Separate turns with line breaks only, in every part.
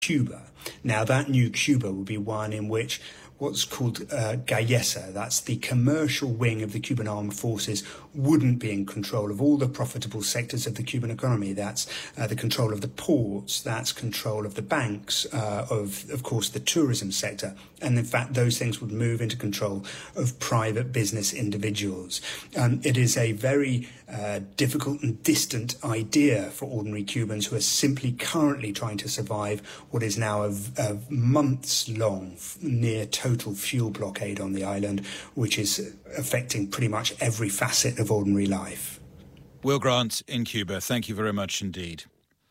Cuba. Now, that new Cuba would be one in which what's called Gallesa, that's the commercial wing of the Cuban armed forces, wouldn't be in control of all the profitable sectors of the Cuban economy. That's the control of the ports, that's control of the banks, of course, the tourism sector. And in fact, those things would move into control of private business individuals. It is a very difficult and distant idea for ordinary Cubans who are simply currently trying to survive what is now a months-long, near total fuel blockade on the island, which is affecting pretty much every facet of ordinary life.
Will Grant in Cuba, thank you very much indeed.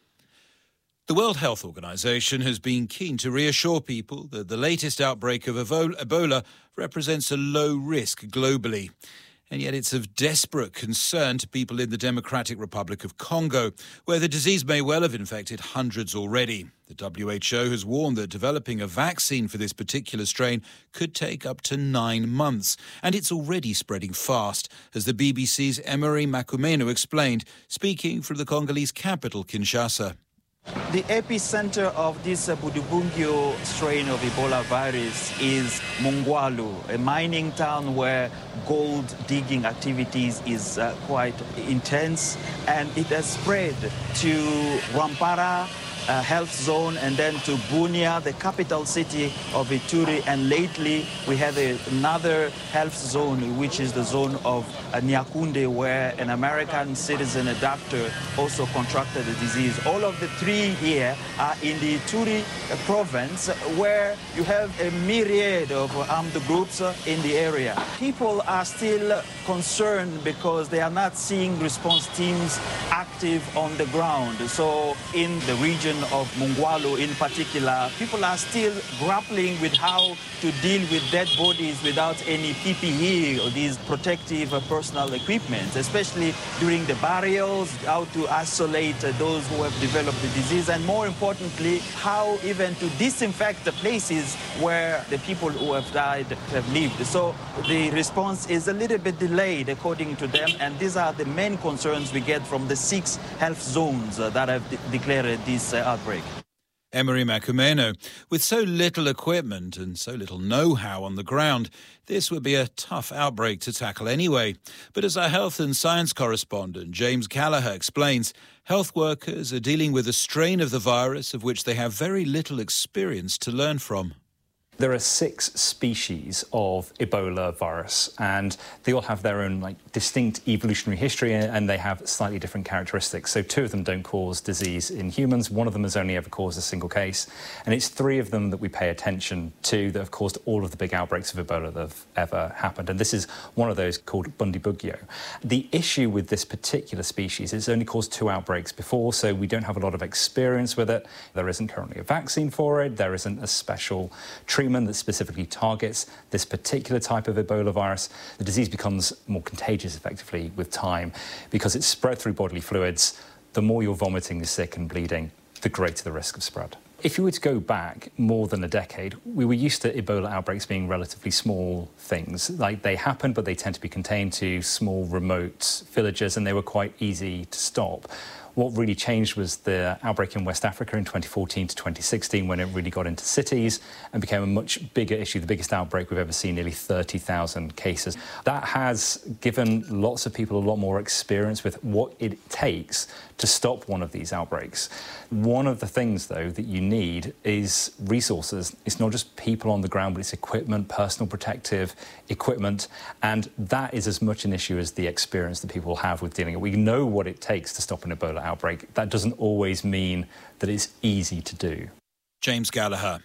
The World Health Organization has been keen to reassure people that the latest outbreak of Ebola represents a low risk globally. And yet it's of desperate concern to people in the Democratic Republic of Congo, where the disease may well have infected hundreds already. The WHO has warned that developing a vaccine for this particular strain could take up to 9 months. And it's already spreading fast, as the BBC's Emery Makumenu explained, speaking from the Congolese capital, Kinshasa.
The epicenter of this Budibungyo strain of Ebola virus is Mongwalu, a mining town where gold digging activities is quite intense, and it has spread to Rwampara health zone and then to Bunia, the capital city of Ituri, and lately we have another health zone, which is the zone of Nyakunde, where an American citizen, a doctor, also contracted the disease. All of the three here are in the Ituri province, where you have a myriad of armed groups in the area. People are still concerned because they are not seeing response teams active on the ground. So in the region of Mongwalu in particular, people are still grappling with how to deal with dead bodies without any PPE or these protective personal equipment, especially during the burials, how to isolate those who have developed the disease, and more importantly, how even to disinfect the places where the people who have died have lived. So the response is a little bit delayed, according to them, and these are the main concerns we get from the 6 health zones that have declared this outbreak.
Emery Makumenu. With so little equipment and so little know-how on the ground, this would be a tough outbreak to tackle anyway. But as our health and science correspondent James Gallagher explains, health workers are dealing with a strain of the virus of which they have very little experience to learn from.
There are 6 species of Ebola virus, and they all have their own distinct evolutionary history, and they have slightly different characteristics. So 2 of them don't cause disease in humans. 1 of them has only ever caused a single case. And it's 3 of them that we pay attention to that have caused all of the big outbreaks of Ebola that have ever happened. And this is one of those called Bundibugyo. The issue with this particular species is it's only caused 2 outbreaks before, so we don't have a lot of experience with it. There isn't currently a vaccine for it. There isn't a special treatment that specifically targets this particular type of Ebola virus. The disease becomes more contagious effectively with time because it's spread through bodily fluids. The more you're vomiting, sick and bleeding, the greater the risk of spread. If you were to go back more than a decade, we were used to Ebola outbreaks being relatively small things. They happened, but they tend to be contained to small, remote villages, and they were quite easy to stop. What really changed was the outbreak in West Africa in 2014 to 2016, when it really got into cities and became a much bigger issue, the biggest outbreak we've ever seen, nearly 30,000 cases. That has given lots of people a lot more experience with what it takes to stop one of these outbreaks. One of the things, though, that you need is resources. It's not just people on the ground, but it's equipment, personal protective equipment, and that is as much an issue as the experience that people have with dealing with it. We know what it takes to stop an Ebola outbreak. That doesn't always mean that it's easy to do.
James Gallagher.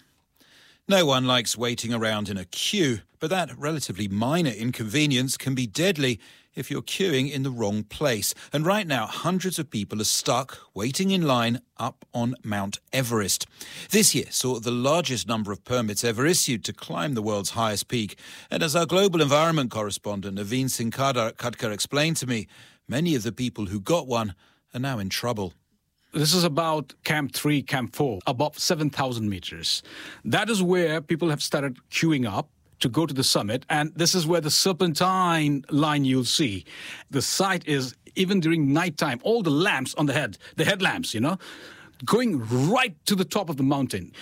No one likes waiting around in a queue, but that relatively minor inconvenience can be deadly if you're queuing in the wrong place. And right now, hundreds of people are stuck waiting in line up on Mount Everest. This year saw the largest number of permits ever issued to climb the world's highest peak. And as our global environment correspondent Naveen Singh Khadkar explained to me, many of the people who got one are now in trouble.
This is about Camp 3, Camp 4, above 7,000 meters. That is where people have started queuing up to go to the summit, and this is where the serpentine line you'll see. The site is, even during nighttime, all the lamps on the headlamps, going right to the top of the mountain.